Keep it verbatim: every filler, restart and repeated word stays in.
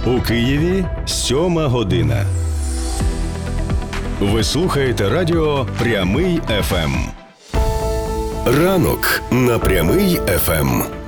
У Києві сьома година. Ви слухаєте радіо «Прямий еф ем». Ранок на «Прямий еф ем».